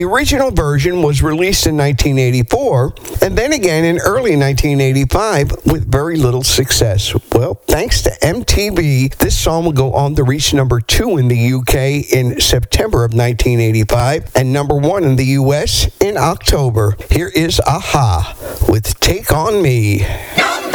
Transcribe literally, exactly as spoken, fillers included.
The original version was released in nineteen eighty-four and then again in early nineteen eighty-five with very little success. Well, thanks to M T V, this song will go on to reach number two in the U K in September of nineteen eighty-five and number one in the U S in October. Here is a-ha with Take On Me.